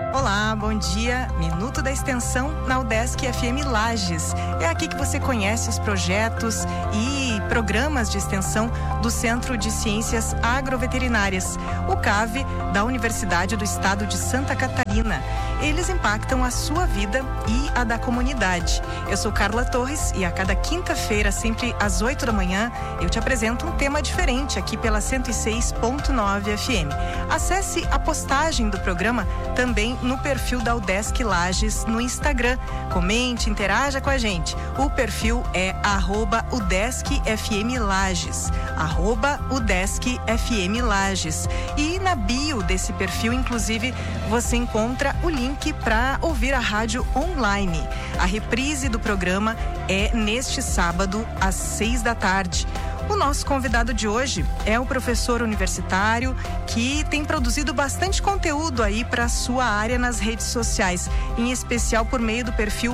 Olá, bom dia. Minuto da Extensão na UDESC FM Lages. É aqui que você conhece os projetos e programas de extensão do Centro de Ciências Agroveterinárias, o CAV, da Universidade do Estado de Santa Catarina. Eles impactam a sua vida e a da comunidade. Eu sou Carla Torres e a cada quinta-feira, sempre às 8 da manhã, eu te apresento um tema diferente aqui pela 106.9 FM. Acesse a postagem do programa também no perfil da UDESC Lages no Instagram. Comente, interaja com a gente. O perfil é @UDESCFMLages, @UDESCFMLages. E na bio desse perfil, inclusive, você encontra o link para ouvir a rádio online. A reprise do programa é neste sábado às 6 da tarde. O nosso convidado de hoje é o professor universitário que tem produzido bastante conteúdo aí para a sua área nas redes sociais, em especial por meio do perfil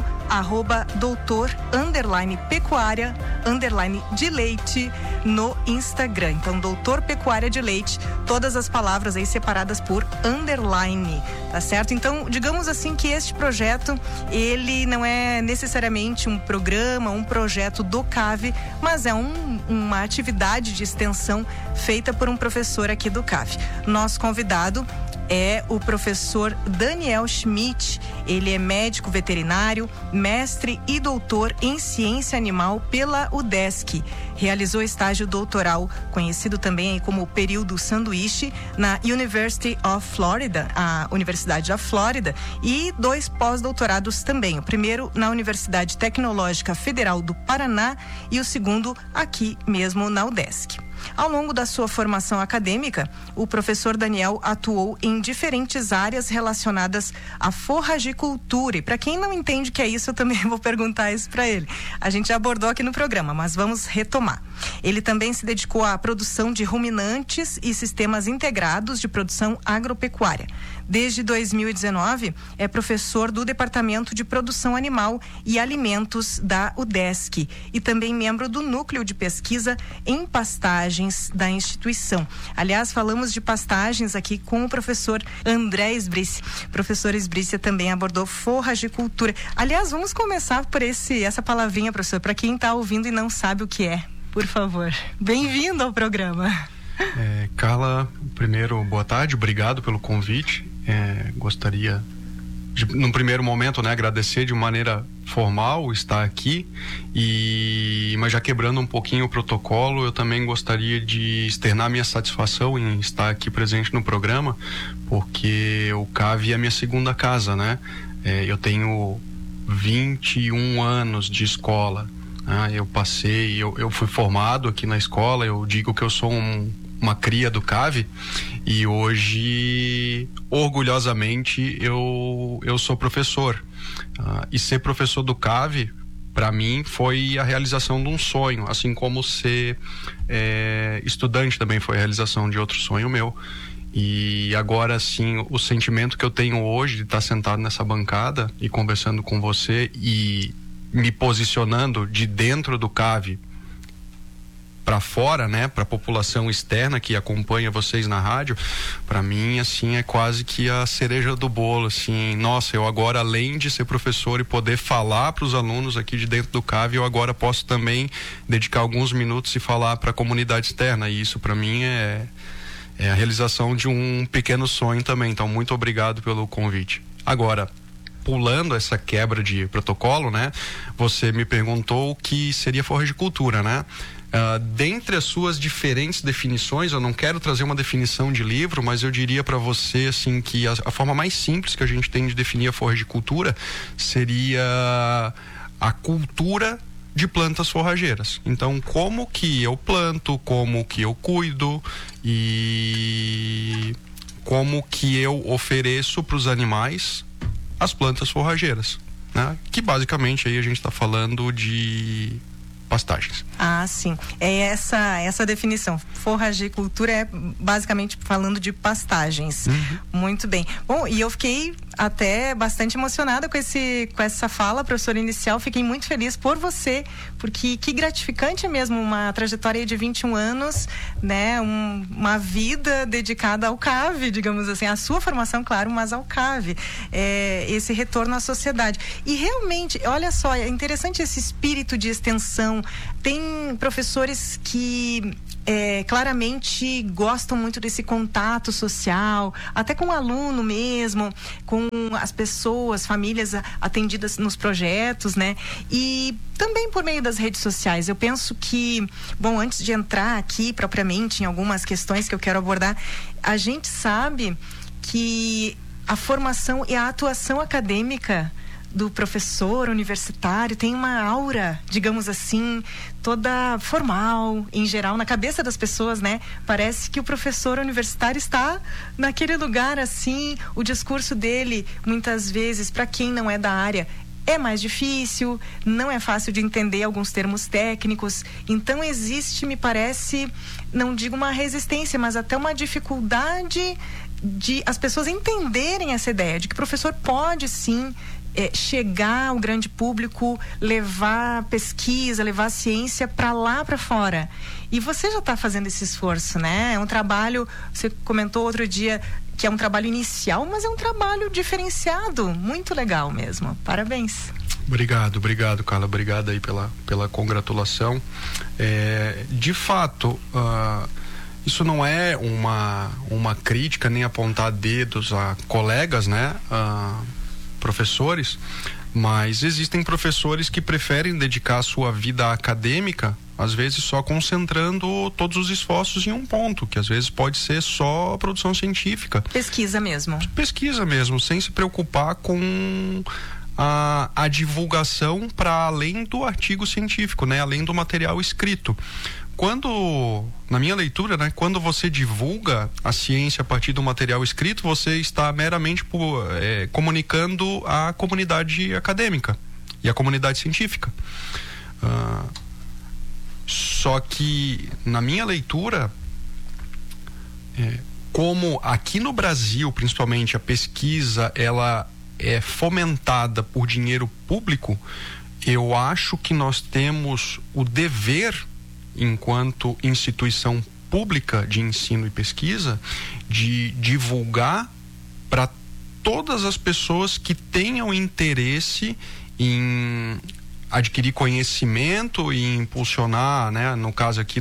@doutor_pecuária_de leite no Instagram. Então, Doutor Pecuária de Leite, todas as palavras aí separadas por underline, tá certo? Então, digamos assim que este projeto, ele não é necessariamente um programa, um projeto do CAV, mas é uma atividade de extensão feita por um professor aqui do CAV. Nosso convidado é o professor Daniel Schmidt. Ele é médico veterinário, mestre e doutor em ciência animal pela UDESC. Realizou estágio doutoral, conhecido também como período sanduíche, na University of Florida, a Universidade da Flórida, e 2 pós-doutorados também. O primeiro na Universidade Tecnológica Federal do Paraná e o segundo aqui mesmo na UDESC. Ao longo da sua formação acadêmica, o professor Daniel atuou em diferentes áreas relacionadas à forragicultura. E para quem não entende o que é isso, eu também vou perguntar isso para ele. A gente já abordou aqui no programa, mas vamos retomar. Ele também se dedicou à produção de ruminantes e sistemas integrados de produção agropecuária. Desde 2019, é professor do Departamento de Produção Animal e Alimentos da UDESC e também membro do Núcleo de Pesquisa em Pastagens da instituição. Aliás, falamos de pastagens aqui com o professor André Esbrice. O professor Esbrice também abordou forragicultura. Aliás, vamos começar por essa palavrinha, professor, para quem está ouvindo e não sabe o que é. Por favor, bem-vindo ao programa. Carla, primeiro, boa tarde, obrigado pelo convite. Gostaria de, num primeiro momento, agradecer de maneira formal estar aqui, mas já quebrando um pouquinho o protocolo, eu também gostaria de externar minha satisfação em estar aqui presente no programa, porque o CAV é a minha segunda casa, eu tenho 21 anos de escola. Eu fui formado aqui na escola, eu digo que eu sou uma cria do CAV e hoje, orgulhosamente, eu sou professor. E ser professor do CAV, para mim, foi a realização de um sonho, assim como ser estudante também foi a realização de outro sonho meu. E agora sim, o sentimento que eu tenho hoje de estar sentado nessa bancada e conversando com você e me posicionando de dentro do CAV para fora, para a população externa que acompanha vocês na rádio, para mim, assim, é quase que a cereja do bolo, assim. Nossa, eu agora, além de ser professor e poder falar para os alunos aqui de dentro do CAV, eu agora posso também dedicar alguns minutos e falar para a comunidade externa, e isso para mim é a realização de um pequeno sonho também. Então, muito obrigado pelo convite. Agora, pulando essa quebra de protocolo, você me perguntou o que seria forragicultura, dentre as suas diferentes definições, eu não quero trazer uma definição de livro, mas eu diria para você assim que a forma mais simples que a gente tem de definir a forragicultura seria a cultura de plantas forrageiras. Então, como que eu planto, como que eu cuido e como que eu ofereço para os animais as plantas forrageiras, que basicamente aí a gente está falando de pastagens. Sim. É essa definição. Forragicultura é basicamente falando de pastagens. Muito bem. Bom, e eu fiquei até bastante emocionada com essa fala, professora inicial. Fiquei muito feliz por você, porque que gratificante mesmo, uma trajetória de 21 anos, né? Uma vida dedicada ao CAV, digamos assim, a sua formação, claro, mas ao CAV, esse retorno à sociedade. E realmente, olha só, é interessante esse espírito de extensão. Tem professores que claramente gostam muito desse contato social, até com o aluno mesmo, com as pessoas, famílias atendidas nos projetos, né? E também por meio das redes sociais. Eu penso que, bom, antes de entrar aqui propriamente em algumas questões que eu quero abordar, a gente sabe que a formação e a atuação acadêmica do professor universitário tem uma aura, digamos assim, toda formal, em geral, na cabeça das pessoas, né? Parece que o professor universitário está naquele lugar assim, o discurso dele, muitas vezes, para quem não é da área, é mais difícil, não é fácil de entender alguns termos técnicos. Então existe, me parece, não digo uma resistência, mas até uma dificuldade de as pessoas entenderem essa ideia de que o professor pode sim chegar ao grande público, levar pesquisa, levar ciência para lá, para fora. E você já está fazendo esse esforço, né? É um trabalho, você comentou outro dia que é um trabalho inicial, mas é um trabalho diferenciado, muito legal mesmo. Parabéns. Obrigado, Carla. Obrigado aí pela congratulação. De fato, isso não é uma crítica nem apontar dedos a colegas, né? Professores, mas existem professores que preferem dedicar a sua vida acadêmica, às vezes só concentrando todos os esforços em um ponto, que às vezes pode ser só a produção científica. Pesquisa mesmo, sem se preocupar com a divulgação para além do artigo científico, né? Além do material escrito. Na minha leitura, né, quando você divulga a ciência a partir do material escrito, você está meramente comunicando a comunidade acadêmica e a comunidade científica. Só que, na minha leitura, como aqui no Brasil, principalmente, a pesquisa ela é fomentada por dinheiro público, eu acho que nós temos o dever, enquanto instituição pública de ensino e pesquisa, de divulgar para todas as pessoas que tenham interesse em adquirir conhecimento e impulsionar, né, no caso aqui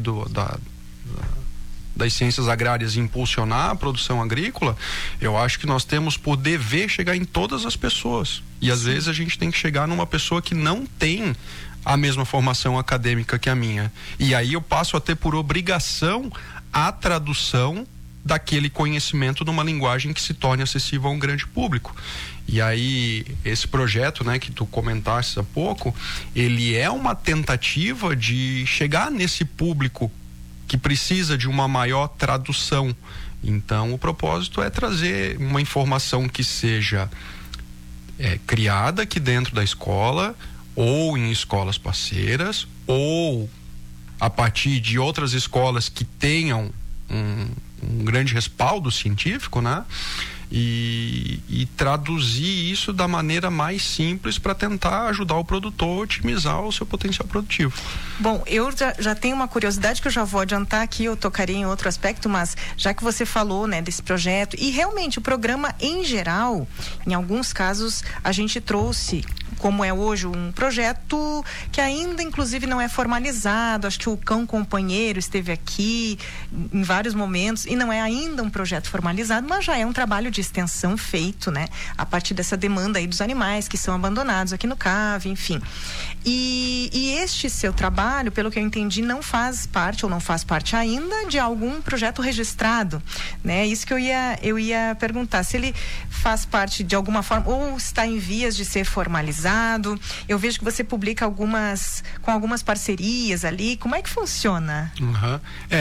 das ciências agrárias, impulsionar a produção agrícola. Eu acho que nós temos por dever chegar em todas as pessoas. E às vezes a gente tem que chegar numa pessoa que não tem a mesma formação acadêmica que a minha. E aí eu passo a ter por obrigação a tradução daquele conhecimento numa linguagem que se torne acessível a um grande público. E aí esse projeto, né, que tu comentaste há pouco, ele é uma tentativa de chegar nesse público que precisa de uma maior tradução. Então o propósito é trazer uma informação que seja criada aqui dentro da escola, ou em escolas parceiras, ou a partir de outras escolas que tenham um grande respaldo científico, né? E traduzir isso da maneira mais simples para tentar ajudar o produtor a otimizar o seu potencial produtivo. Bom, eu já tenho uma curiosidade que eu já vou adiantar aqui, eu tocaria em outro aspecto, mas já que você falou, né, desse projeto, e realmente o programa em geral, em alguns casos a gente trouxe, como é hoje, um projeto que ainda inclusive não é formalizado. Acho que o Cão Companheiro esteve aqui em vários momentos e não é ainda um projeto formalizado, mas já é um trabalho de extensão feito, né, a partir dessa demanda aí dos animais que são abandonados aqui no CAV, enfim. E este seu trabalho, pelo que eu entendi, não faz parte ou não faz parte ainda de algum projeto registrado, né? Isso que eu ia perguntar, se ele faz parte de alguma forma ou está em vias de ser formalizado. Eu vejo que você publica com algumas parcerias ali. Como é que funciona? Uhum.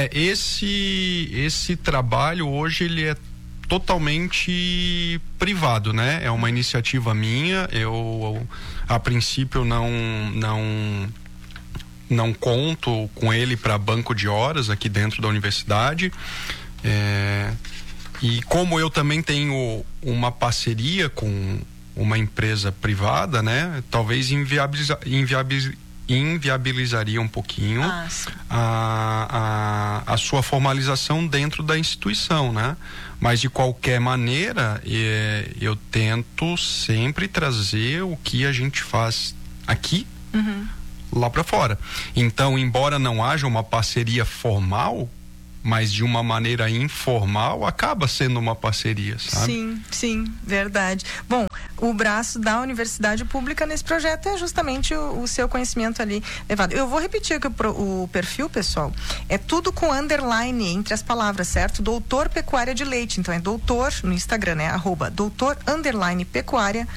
Esse trabalho hoje ele é totalmente privado, né? É uma iniciativa minha. Eu a princípio não conto com ele para banco de horas aqui dentro da universidade. E como eu também tenho uma parceria com uma empresa privada, né? Talvez inviabilizaria um pouquinho a sua formalização dentro da instituição, né? Mas de qualquer maneira, eu tento sempre trazer o que a gente faz aqui lá para fora. Então, embora não haja uma parceria formal, mas de uma maneira informal acaba sendo uma parceria, sabe? Sim, verdade. Bom, o braço da universidade pública nesse projeto é justamente o seu conhecimento ali levado. Eu vou repetir aqui o perfil, pessoal, é tudo com underline entre as palavras, certo? Doutor Pecuária de Leite, então é doutor no Instagram, né? @doutor_pecuária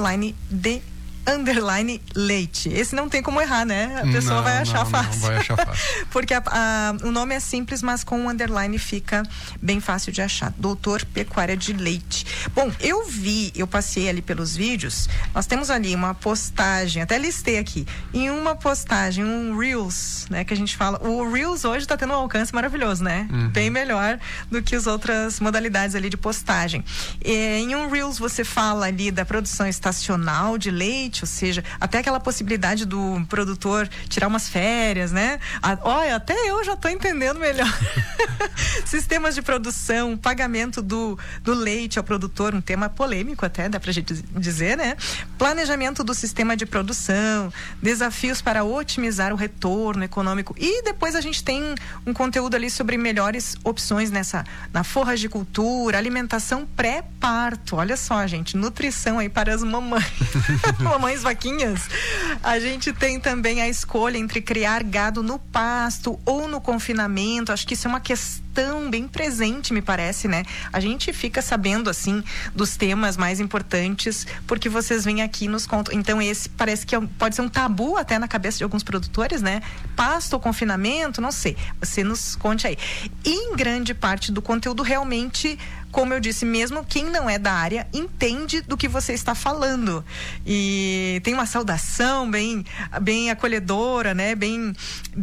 _leite. Esse não tem como errar, né? A pessoa vai achar fácil. Não vai achar fácil. Porque o nome é simples, mas com o underline fica bem fácil de achar. Doutor Pecuária de Leite. Bom, eu passei ali pelos vídeos, nós temos ali uma postagem, até listei aqui, em uma postagem, um Reels, né, que a gente fala, o Reels hoje tá tendo um alcance maravilhoso, né? Bem melhor do que as outras modalidades ali de postagem. Em um Reels você fala ali da produção estacional de leite, ou seja, até aquela possibilidade do produtor tirar umas férias, né? Olha, até eu já tô entendendo melhor. Sistemas de produção, pagamento do leite ao produtor, um tema polêmico até, dá pra gente dizer, né? Planejamento do sistema de produção, desafios para otimizar o retorno econômico, e depois a gente tem um conteúdo ali sobre melhores opções na forragicultura, alimentação pré-parto. Olha só, gente, nutrição aí para as mamães. Mamães vaquinhas. A gente tem também a escolha entre criar gado no pasto ou no confinamento. Acho que isso é uma questão bem presente, me parece, né? A gente fica sabendo, assim, dos temas mais importantes porque vocês vêm aqui e nos contam. Então, esse parece que pode ser um tabu até na cabeça de alguns produtores, né? Pasto ou confinamento, não sei. Você nos conte aí. E em grande parte do conteúdo, realmente, como eu disse, mesmo quem não é da área entende do que você está falando. E tem uma saudação bem acolhedora, né? Bem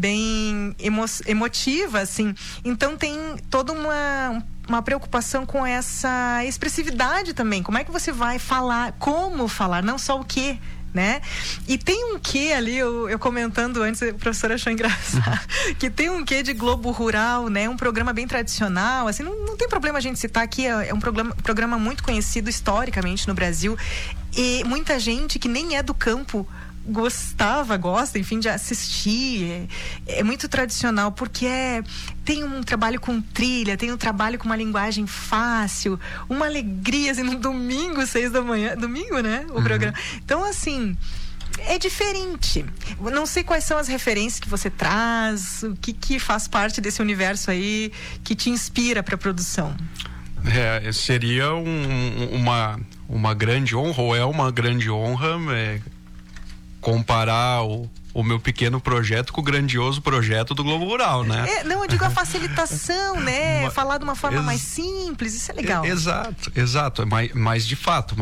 emotiva, assim. Então tem toda uma preocupação com essa expressividade também. Como é que você vai falar? Como falar? Não só o quê, né? E tem um quê ali, eu comentando antes, a professora achou engraçado, que tem um quê de Globo Rural, né? Um programa bem tradicional, assim, não tem problema a gente citar aqui, é um programa muito conhecido historicamente no Brasil, e muita gente que nem é do campo gosta, enfim, de assistir. É muito tradicional, porque tem um trabalho com trilha, tem um trabalho com uma linguagem fácil, uma alegria, assim, no domingo, 6 da manhã, domingo, né? O programa. Então, assim, é diferente. Não sei quais são as referências que você traz, o que faz parte desse universo aí que te inspira para a produção. Seria uma grande honra, ou é uma grande honra, comparar o meu pequeno projeto com o grandioso projeto do Globo Rural, né? Não, eu digo a facilitação, né? Falar de uma forma mais simples, isso é legal. Exato, mas de fato,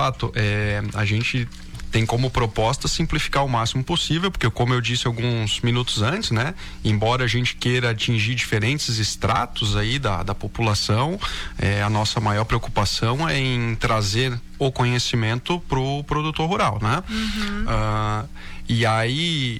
a gente tem como proposta simplificar o máximo possível, porque como eu disse alguns minutos antes, né? Embora a gente queira atingir diferentes estratos aí da população, a nossa maior preocupação é em trazer o conhecimento pro produtor rural, né? E aí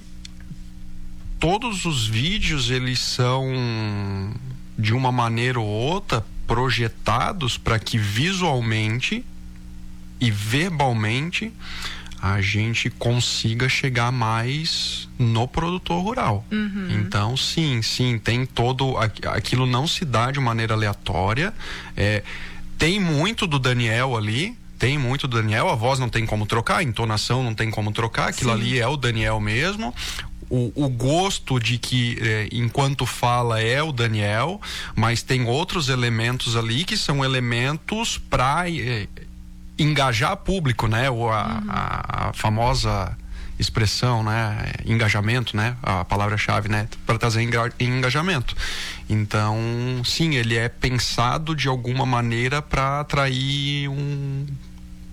todos os vídeos, eles são de uma maneira ou outra projetados para que visualmente e verbalmente a gente consiga chegar mais no produtor rural. Então, sim, tem todo aquilo, não se dá de maneira aleatória. Tem muito do Daniel ali, a voz não tem como trocar, a entonação não tem como trocar, aquilo ali é o Daniel mesmo. O gosto de que enquanto fala é o Daniel, mas tem outros elementos ali que são elementos para engajar público, né? A famosa expressão, né? Engajamento, né? A palavra-chave, né? Para trazer engajamento. Então, sim, ele é pensado de alguma maneira para atrair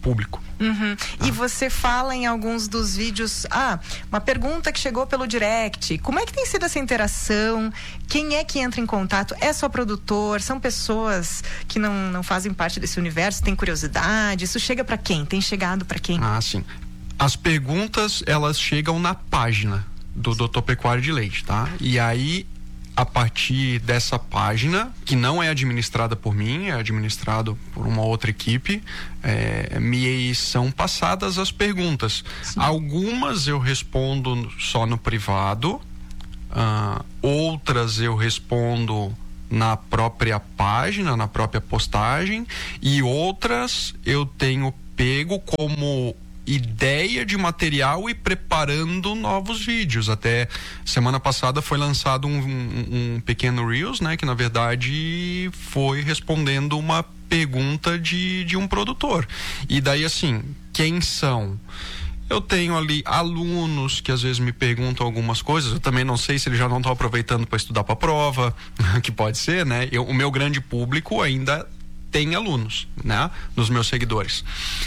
público. E você fala em alguns dos vídeos, uma pergunta que chegou pelo direct, como é que tem sido essa interação? Quem é que entra em contato? É só produtor? São pessoas que não fazem parte desse universo, têm curiosidade? Isso chega para quem? Tem chegado para quem? Sim. As perguntas, elas chegam na página do Dr. Pecuário de Leite, tá? E aí, a partir dessa página, que não é administrada por mim, é administrado por uma outra equipe, me são passadas as perguntas. Sim. Algumas eu respondo só no privado, outras eu respondo na própria página, na própria postagem, e outras eu tenho pego como ideia de material e preparando novos vídeos. Até semana passada foi lançado um pequeno Reels, né, que na verdade foi respondendo uma pergunta de um produtor. E daí, assim, quem são? Eu tenho ali alunos que às vezes me perguntam algumas coisas. Eu também não sei se eles já não estão aproveitando para estudar para a prova, que pode ser, né? O meu grande público ainda tem alunos, né, nos meus seguidores.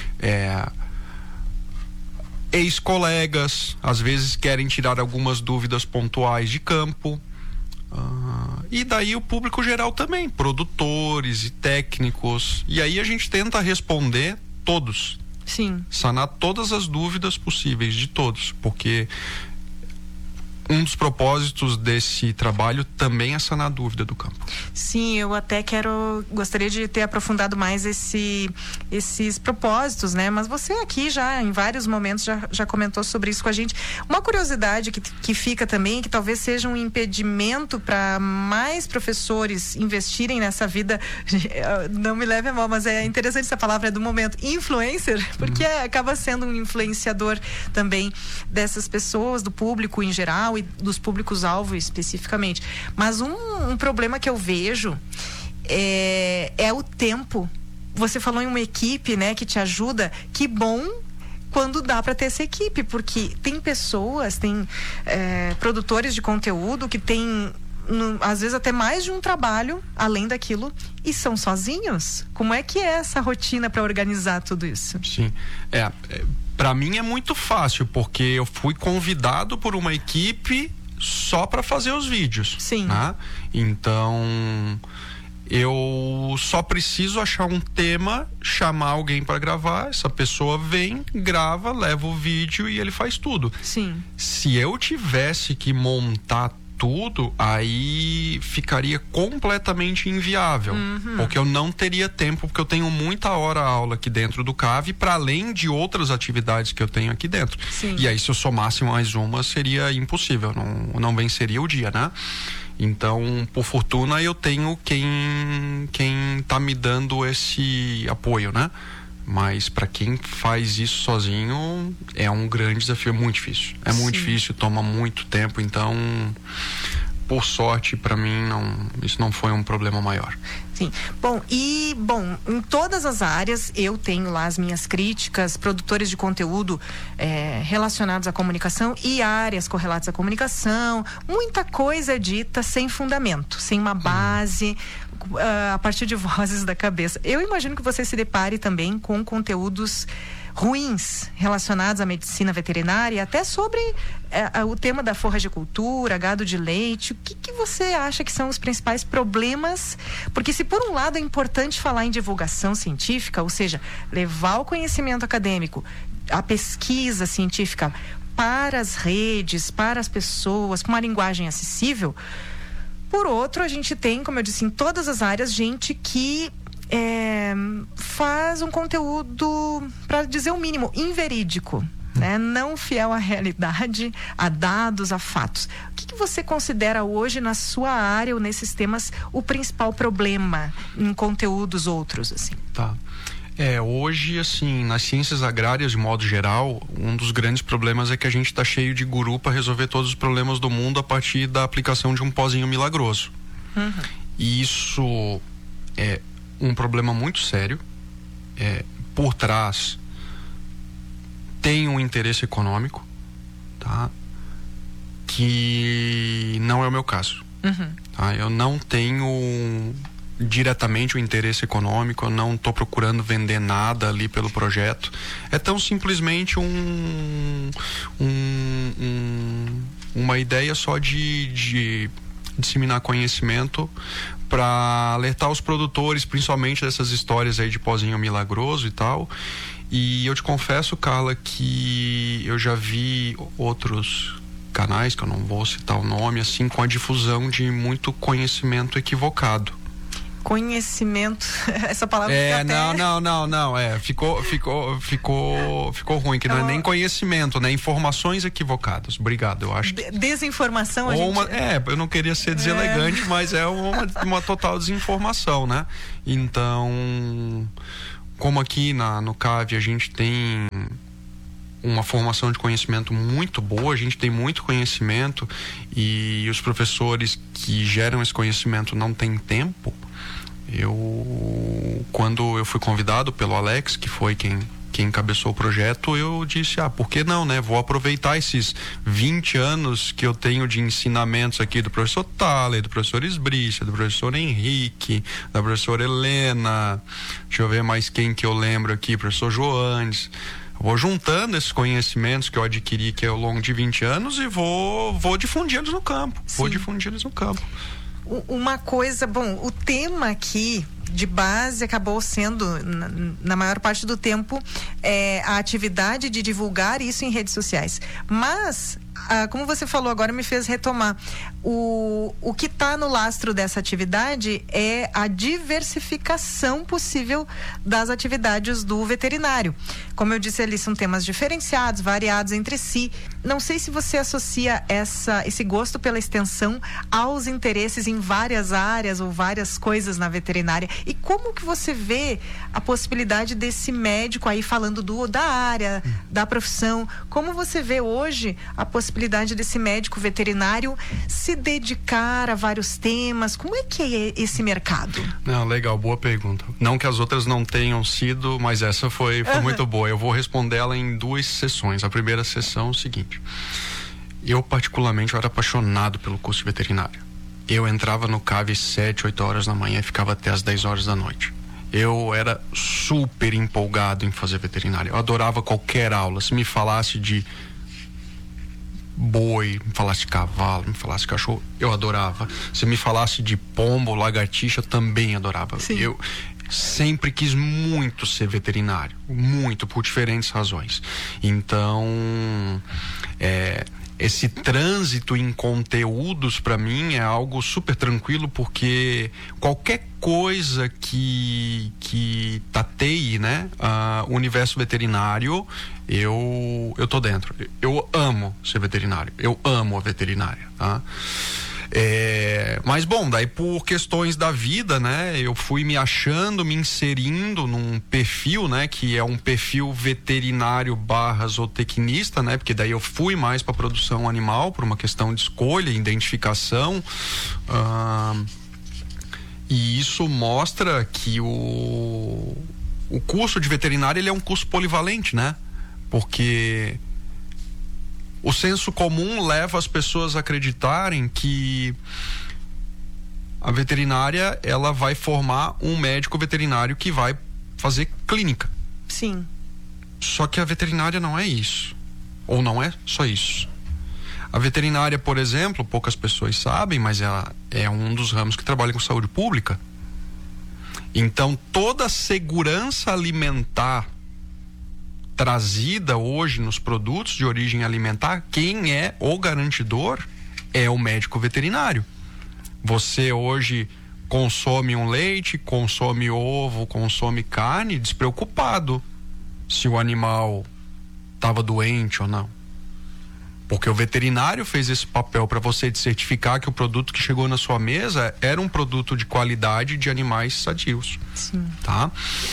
Ex-colegas, às vezes querem tirar algumas dúvidas pontuais de campo. E daí o público geral também, produtores e técnicos. E aí a gente tenta responder todos. Sim. Sanar todas as dúvidas possíveis de todos, porque um dos propósitos desse trabalho também é sanar a dúvida do campo. Sim, eu até gostaria de ter aprofundado mais esses propósitos, né? Mas você aqui já, em vários momentos, já comentou sobre isso com a gente. Uma curiosidade que fica também, que talvez seja um impedimento para mais professores investirem nessa vida, não me leve a mal, mas é interessante essa palavra, é do momento, influencer, porque acaba sendo um influenciador também dessas pessoas, do público em geral, e dos públicos-alvo especificamente. Mas um problema que eu vejo é o tempo. Você falou em uma equipe, né, que te ajuda. Que bom quando dá para ter essa equipe, porque tem pessoas, tem produtores de conteúdo que têm às vezes até mais de um trabalho além daquilo e são sozinhos. Como é que é essa rotina para organizar tudo isso? Sim, para mim é muito fácil, porque eu fui convidado por uma equipe só para fazer os vídeos. Sim. Né? Então, eu só preciso achar um tema, chamar alguém para gravar, essa pessoa vem, grava, leva o vídeo e ele faz tudo. Sim. Se eu tivesse que montar tudo, aí ficaria completamente inviável, porque eu não teria tempo, porque eu tenho muita hora aula aqui dentro do CAV, para além de outras atividades que eu tenho aqui dentro. Sim. E aí, se eu somasse mais uma, seria impossível, não venceria o dia, né? Então, por fortuna, eu tenho quem tá me dando esse apoio, né? Mas para quem faz isso sozinho é um grande desafio, é muito difícil. É muito difícil, toma muito tempo, então, por sorte, para mim, isso não foi um problema maior. Sim. Bom, em todas as áreas eu tenho lá as minhas críticas, produtores de conteúdo relacionados à comunicação e áreas correlatas à comunicação, muita coisa dita sem fundamento, sem uma base, a partir de vozes da cabeça. Eu imagino que você se depare também com conteúdos ruins relacionados à medicina veterinária, até sobre o tema da forragicultura, gado de leite. O que você acha que são os principais problemas? Porque se por um lado é importante falar em divulgação científica, ou seja, levar o conhecimento acadêmico, a pesquisa científica para as redes, para as pessoas, com uma linguagem acessível, por outro, a gente tem, como eu disse, em todas as áreas, gente que faz um conteúdo, para dizer o mínimo, inverídico, né? Não fiel à realidade, a dados, a fatos. O que você considera hoje na sua área ou nesses temas o principal problema em conteúdos outros, assim? Tá. Hoje, assim, nas ciências agrárias, de modo geral, um dos grandes problemas é que a gente está cheio de guru para resolver todos os problemas do mundo a partir da aplicação de um pozinho milagroso. E isso é um problema muito sério. Por trás tem um interesse econômico, tá? Que não é o meu caso. Tá? Eu não tenho diretamente o interesse econômico, eu não estou procurando vender nada ali pelo projeto. É tão simplesmente uma ideia só de disseminar conhecimento para alertar os produtores, principalmente dessas histórias aí de pozinho milagroso e tal. E eu te confesso, Carla, que eu já vi outros canais, que eu não vou citar o nome, assim, com a difusão de muito conhecimento equivocado. Conhecimento, essa palavra fica até... ficou ruim, que não é nem conhecimento, né? Informações equivocadas. Obrigado, eu acho. Desinformação, eu não queria ser deselegante, mas é uma total desinformação, né? Então, como aqui no CAV a gente tem uma formação de conhecimento muito boa, a gente tem muito conhecimento e os professores que geram esse conhecimento não têm tempo. Quando eu fui convidado pelo Alex, que foi quem encabeçou o projeto, eu disse, por que não, né? Vou aproveitar esses 20 anos que eu tenho de ensinamentos aqui do professor Thaler, do professor Esbricha, do professor Henrique, da professora Helena, deixa eu ver mais quem que eu lembro aqui, professor Joanes. Vou juntando esses conhecimentos que eu adquiri aqui ao longo de 20 anos e vou difundi-los no campo. Sim. Vou difundi-los no campo. Uma coisa, o tema aqui de base acabou sendo, na maior parte do tempo, a atividade de divulgar isso em redes sociais. Mas, como você falou agora, me fez retomar. O que está no lastro dessa atividade é a diversificação possível das atividades do veterinário. Como eu disse ali, são temas diferenciados, variados entre si. Não sei se você associa esse gosto pela extensão aos interesses em várias áreas ou várias coisas na veterinária. E como que você vê a possibilidade desse médico aí falando da área, da profissão, como você vê hoje a possibilidade desse médico veterinário se dedicar a vários temas? Como é que é esse mercado? Não, legal, boa pergunta. Não que as outras não tenham sido, mas essa foi muito boa. Eu vou responder ela em 2 sessões. A primeira sessão é o seguinte: eu particularmente era apaixonado pelo curso de veterinário. Eu entrava no CAV 7, 8 horas da manhã e ficava até as 10 horas da noite. Eu era super empolgado em fazer veterinária. Eu adorava qualquer aula. Se me falasse de boi, me falasse de cavalo, me falasse de cachorro, eu adorava. Se me falasse de pombo, lagartixa, eu também adorava. Sim. Eu sempre quis muito ser veterinário, muito, por diferentes razões. Então, esse trânsito em conteúdos para mim é algo super tranquilo, porque qualquer coisa que tateie, né, o universo veterinário, eu tô dentro. Eu amo ser veterinário, eu amo a veterinária, tá? Mas daí por questões da vida, né, eu fui me achando, me inserindo num perfil, né, que é um perfil veterinário / zootecnista, né, porque daí eu fui mais para produção animal por uma questão de escolha, identificação, e isso mostra que o curso de veterinário, ele é um curso polivalente, né, porque o senso comum leva as pessoas a acreditarem que a veterinária, ela vai formar um médico veterinário que vai fazer clínica. Sim. Só que a veterinária não é isso. Ou não é só isso. A veterinária, por exemplo, poucas pessoas sabem, mas ela é um dos ramos que trabalha com saúde pública. Então, toda a segurança alimentar trazida hoje nos produtos de origem alimentar, quem é o garantidor é o médico veterinário. Você hoje consome um leite, consome ovo, consome carne, despreocupado se o animal estava doente ou não. Porque o veterinário fez esse papel para você, de certificar que o produto que chegou na sua mesa era um produto de qualidade de animais sadios. Sim. Tá?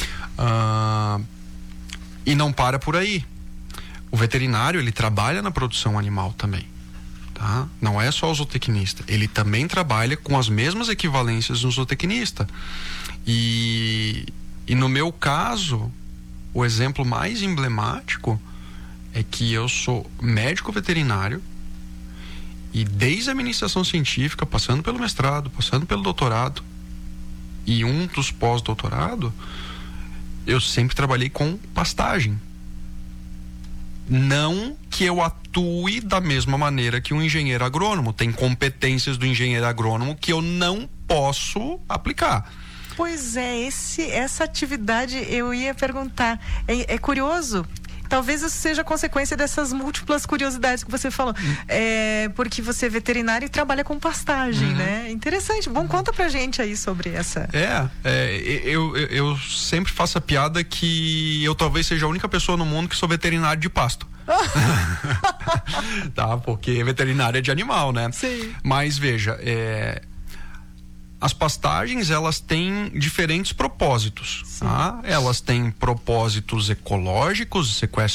E não para por aí. O veterinário, ele trabalha na produção animal também, tá? Não é só o zootecnista, ele também trabalha com as mesmas equivalências no zootecnista. E no meu caso, o exemplo mais emblemático é que eu sou médico veterinário e desde a iniciação científica, passando pelo mestrado, passando pelo doutorado, e um dos pós-doutorado, eu sempre trabalhei com pastagem. Não que eu atue da mesma maneira que um engenheiro agrônomo. Tem competências do engenheiro agrônomo que eu não posso aplicar. Pois é, essa atividade eu ia perguntar. É curioso. Talvez isso seja consequência dessas múltiplas curiosidades que você falou. Porque você é veterinário e trabalha com pastagem, né? Interessante. Bom, conta pra gente aí sobre essa. Eu sempre faço a piada que eu talvez seja a única pessoa no mundo que sou veterinário de pasto. Tá? Porque veterinário é de animal, né? Sim. Mas veja, as pastagens, elas têm diferentes propósitos, tá? Elas têm propósitos ecológicos, sequestro